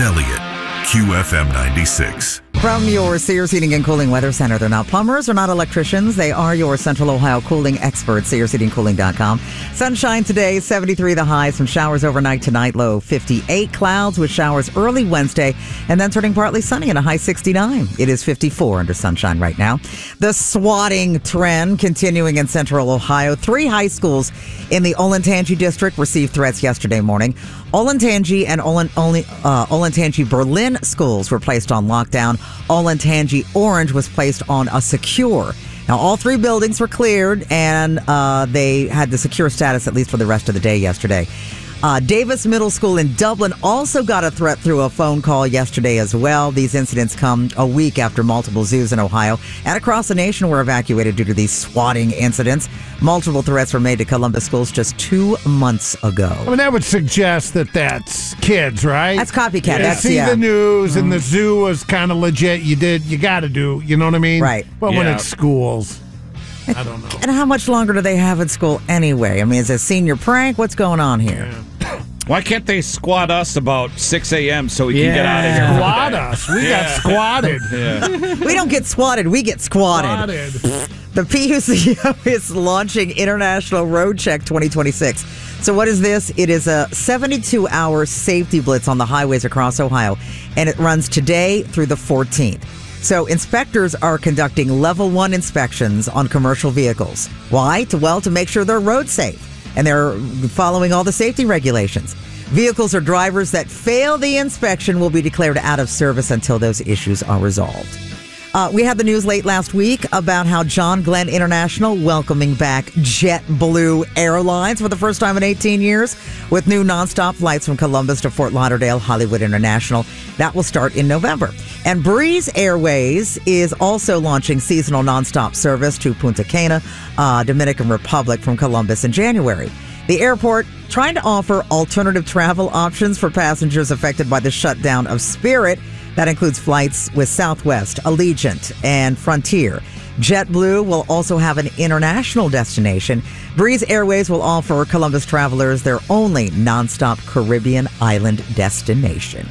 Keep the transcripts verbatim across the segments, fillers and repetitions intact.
Elliott, Q F M ninety-six. From your Sears Heating and Cooling Weather Center, they're not plumbers or not electricians. They are your Central Ohio cooling experts, sears heating cooling dot com. Sunshine today, seventy-three the high. Some showers overnight tonight, low fifty-eight. Clouds with showers early Wednesday, and then turning partly sunny and a high sixty-nine. It is fifty-four under sunshine right now. The swatting trend continuing in Central Ohio. Three high schools in the Olentangy district received threats yesterday morning. Olentangy and Olen, Olen, uh, Olentangy Berlin schools were placed on lockdown. Olentangy Orange was placed on a secure. Now, all three buildings were cleared, and uh, they had the secure status at least for the rest of the day yesterday. Uh, Davis Middle School in Dublin also got a threat through a phone call yesterday as well. These incidents come a week after multiple zoos in Ohio and across the nation were evacuated due to these swatting incidents. Multiple threats were made to Columbus schools just two months ago. I mean, that would suggest that that's kids, right? That's copycat. Yeah, That's, see yeah. the news, and the zoo was kind of legit. You did, you got to do, you know what I mean? Right. But when Yeah. it's schools, I don't know. And how much longer do they have at school anyway? I mean, is it a senior prank? What's going on here? Yeah. Why can't they squat us about six a.m. so we can get out of here? for the Squat day? us. We Yeah. got squatted. Yeah. We don't get swatted. We get squatted. Squatted. The P U C O is launching International Road Check twenty twenty-six. So what is this? It is a seventy-two hour safety blitz on the highways across Ohio, and it runs today through the fourteenth. So inspectors are conducting level one inspections on commercial vehicles. Why? To, well, to make sure they're road safe and they're following all the safety regulations. Vehicles or drivers that fail the inspection will be declared out of service until those issues are resolved. Uh, we had the news late last week about how John Glenn International welcoming back JetBlue Airlines for the first time in eighteen years with new nonstop flights from Columbus to Fort Lauderdale, Hollywood International. That will start in November. And Breeze Airways is also launching seasonal nonstop service to Punta Cana, uh, Dominican Republic from Columbus in January. The airport trying to offer alternative travel options for passengers affected by the shutdown of Spirit. That includes flights with Southwest, Allegiant, and Frontier. JetBlue will also have an international destination. Breeze Airways will offer Columbus travelers their only nonstop Caribbean island destination.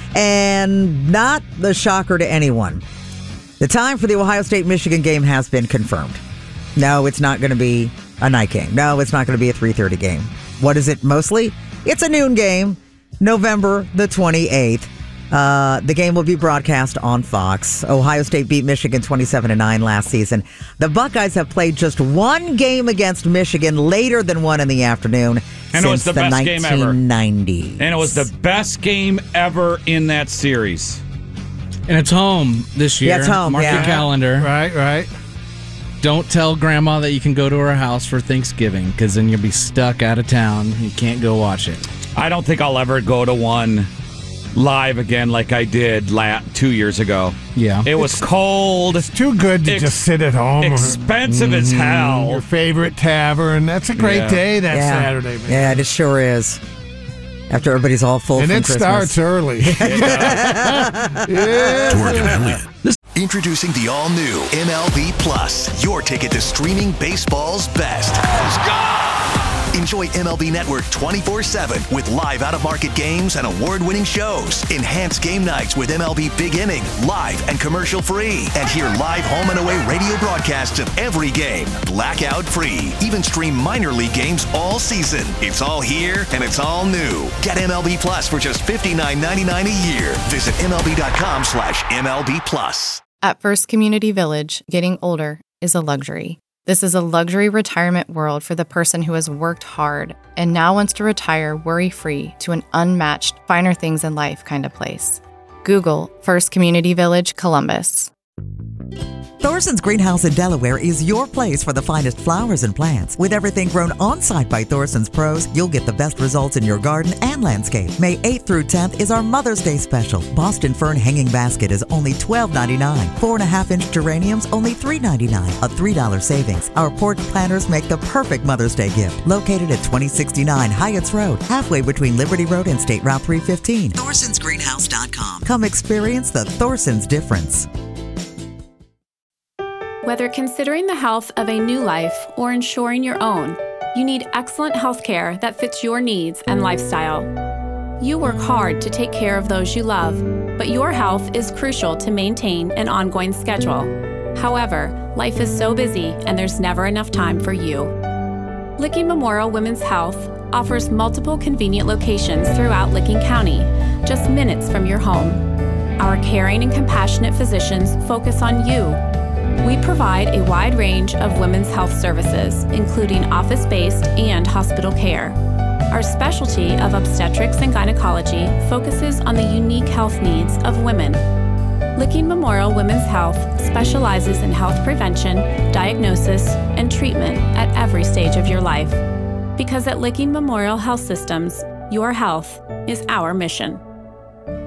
And not the shocker to anyone. The time for the Ohio State-Michigan game has been confirmed. No, it's not going to be a night game. No, it's not going to be a three thirty game. What is it mostly? It's a noon game, November the twenty-eighth. Uh, the game will be broadcast on Fox. Ohio State beat Michigan twenty-seven to nine last season. The Buckeyes have played just one game against Michigan later than one in the afternoon And since it was the, best game ever. nineteen nineties. And it was the best game ever in that series. And it's home this year. Yeah, it's home, Mark yeah. your calendar. Right, right. Don't tell Grandma that you can go to her house for Thanksgiving, because then you'll be stuck out of town. You can't go watch it. I don't think I'll ever go to one live again like I did la- two years ago. Yeah. It was cold. It's too good to Ex- just sit at home. Expensive as hell. Your favorite tavern. That's a great Yeah. day that yeah. Saturday, man. Yeah, it sure is. After everybody's all full And from it Christmas. starts early. Yeah. Torque and Elliott. Introducing the all-new M L B Plus, your ticket to streaming baseball's best. Enjoy M L B Network twenty-four seven with live out-of-market games and award-winning shows. Enhance game nights with M L B Big Inning, live and commercial-free. And hear live home and away radio broadcasts of every game, blackout-free. Even stream minor league games all season. It's all here, and it's all new. Get M L B Plus for just fifty-nine ninety-nine a year. Visit MLB.com slash MLB Plus. At First Community Village, getting older is a luxury. This is a luxury retirement world for the person who has worked hard and now wants to retire worry-free to an unmatched, finer things in life kind of place. Google First Community Village, Columbus. Thorson's Greenhouse in Delaware is your place for the finest flowers and plants. With everything grown on-site by Thorson's pros, you'll get the best results in your garden and landscape. May eighth through tenth is our Mother's Day special. Boston Fern Hanging Basket is only twelve ninety-nine. Four and a half inch geraniums, only three ninety-nine. A three dollar savings. Our porch planters make the perfect Mother's Day gift. Located at twenty sixty-nine Hyatts Road, halfway between Liberty Road and State Route three fifteen. Thorsons Greenhouse dot com. Come experience the Thorson's difference. Whether considering the health of a new life or ensuring your own, you need excellent health care that fits your needs and lifestyle. You work hard to take care of those you love, but your health is crucial to maintain an ongoing schedule. However, life is so busy and there's never enough time for you. Licking Memorial Women's Health offers multiple convenient locations throughout Licking County, just minutes from your home. Our caring and compassionate physicians focus on you. We provide a wide range of women's health services, including office-based and hospital care. Our specialty of obstetrics and gynecology focuses on the unique health needs of women. Licking Memorial Women's Health specializes in health prevention, diagnosis, and treatment at every stage of your life. Because at Licking Memorial Health Systems, your health is our mission.